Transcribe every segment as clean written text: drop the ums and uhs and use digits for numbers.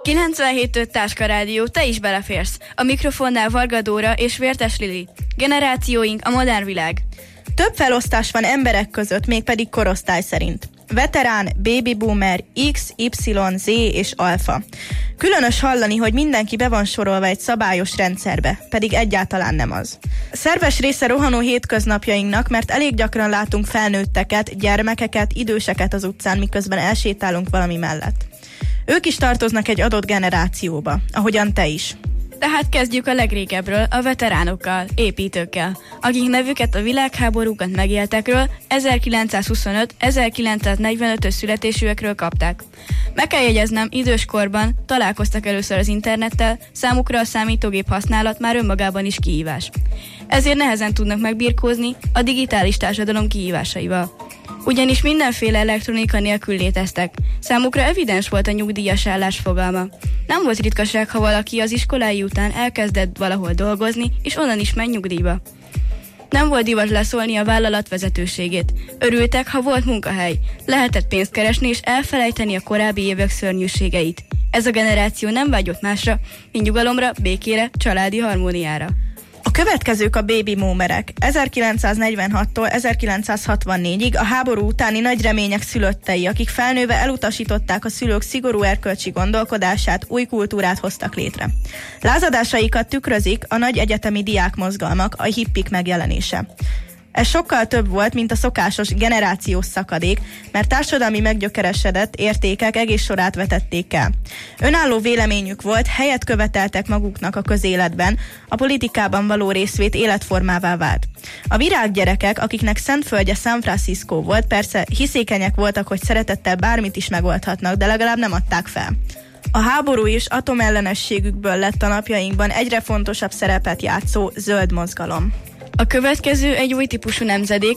97.5 Táska Rádió, te is beleférsz. A mikrofonnál Varga Dóra és Vértes Lili. Generációink, a modern világ. Több felosztás van emberek között, mégpedig korosztály szerint. Veterán, baby boomer, X, Y, Z és alfa. Különös hallani, hogy mindenki be van sorolva egy szabályos rendszerbe, pedig egyáltalán nem az. Szerves része rohanó hétköznapjainknak, mert elég gyakran látunk felnőtteket, gyermekeket, időseket az utcán, miközben elsétálunk valami mellett. Ők is tartoznak egy adott generációba, ahogyan te is. Tehát kezdjük a legrégebbről, a veteránokkal, építőkkel, akik nevüket a világháborúkat megéltekről, 1925-1945-ös születésűekről kapták. Meg kell jegyeznem, időskorban találkoztak először az internettel, számukra a számítógép használat már önmagában is kihívás. Ezért nehezen tudnak megbirkózni a digitális társadalom kihívásaival. Ugyanis mindenféle elektronika nélkül léteztek. Számukra evidens volt a nyugdíjas állás fogalma. Nem volt ritkaság, ha valaki az iskolái után elkezdett valahol dolgozni, és onnan is megy nyugdíjba. Nem volt divat leszólni a vállalat vezetőségét. Örültek, ha volt munkahely. Lehetett pénzt keresni és elfelejteni a korábbi évek szörnyűségeit. Ez a generáció nem vágyott másra, mint nyugalomra, békére, családi harmóniára. A következők a baby boomerek. 1946-tól 1964-ig a háború utáni nagy remények szülöttei, akik felnőve elutasították a szülők szigorú erkölcsi gondolkodását, új kultúrát hoztak létre. Lázadásaikat tükrözik a nagy egyetemi diákmozgalmak, a hippik megjelenése. Ez sokkal több volt, mint a szokásos generációs szakadék, mert társadalmi meggyökeresedett értékek egész sorát vetették el. Önálló véleményük volt, helyet követeltek maguknak a közéletben, a politikában való részvét életformává vált. A virággyerekek, akiknek szentföldje San Francisco volt, persze hiszékenyek voltak, hogy szeretettel bármit is megoldhatnak, de legalább nem adták fel. A háború és atomellenességükből lett a napjainkban egyre fontosabb szerepet játszó zöld mozgalom. A következő egy új típusú nemzedék,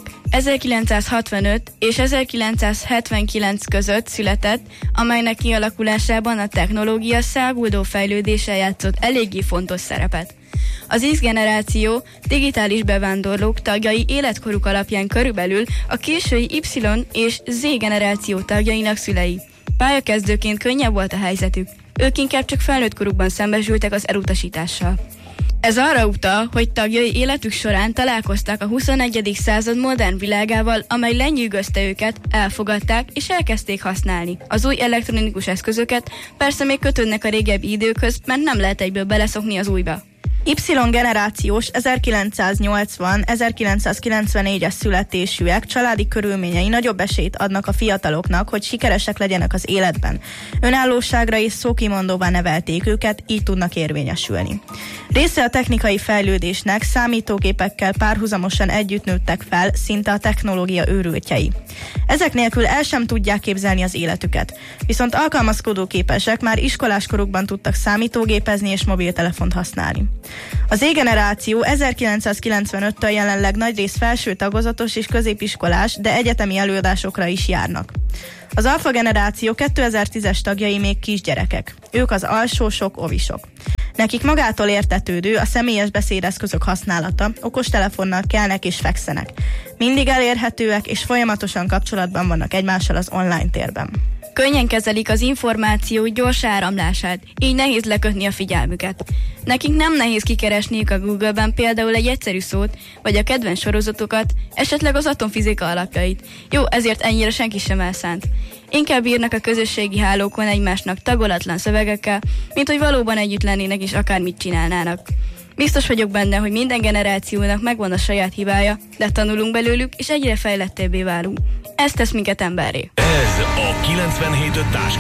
1965 és 1979 között született, amelynek kialakulásában a technológia száguldó fejlődése játszott eléggé fontos szerepet. Az X generáció digitális bevándorlók tagjai életkoruk alapján körülbelül a késői Y és Z generáció tagjainak szülei. Pályakezdőként könnyebb volt a helyzetük, ők inkább csak felnőtt korukban szembesültek az elutasítással. Ez arra utal, hogy tagjai életük során találkoztak a 21. század modern világával, amely lenyűgözte őket, elfogadták és elkezdték használni. Az új elektronikus eszközöket persze még kötődnek a régebbi időkhöz, mert nem lehet egyből beleszokni az újba. Y generációs 1980-1994-es születésűek családi körülményei nagyobb esélyt adnak a fiataloknak, hogy sikeresek legyenek az életben. Önállóságra és szókimondóvá nevelték őket, így tudnak érvényesülni. Része a technikai fejlődésnek, számítógépekkel párhuzamosan együtt nőttek fel, szinte a technológia őrültjei. Ezek nélkül el sem tudják képzelni az életüket, viszont alkalmazkodóképesek, már iskoláskorukban tudtak számítógépezni és mobiltelefont használni. Az Z-generáció 1995-től jelenleg nagyrészt felső tagozatos és középiskolás, de egyetemi előadásokra is járnak. Az alfa generáció 2010-es tagjai még kisgyerekek. Ők az alsósok, ovisok. Nekik magától értetődő a személyes beszédeszközök használata, okostelefonnal kelnek és fekszenek. Mindig elérhetőek és folyamatosan kapcsolatban vannak egymással az online térben. Könnyen kezelik az információ gyors áramlását, így nehéz lekötni a figyelmüket. Nekik nem nehéz kikeresniük a Google-ben például egy egyszerű szót, vagy a kedvenc sorozatokat, esetleg az atomfizika alapjait. Jó, ezért ennyire senki sem elszánt. Inkább írnak a közösségi hálókon egymásnak tagolatlan szövegekkel, mint hogy valóban együtt lennének és akármit csinálnának. Biztos vagyok benne, hogy minden generációnak megvan a saját hibája, de tanulunk belőlük, és egyre fejlettebbé válunk. Ez tesz minket emberré. Ez a 97.5 Táska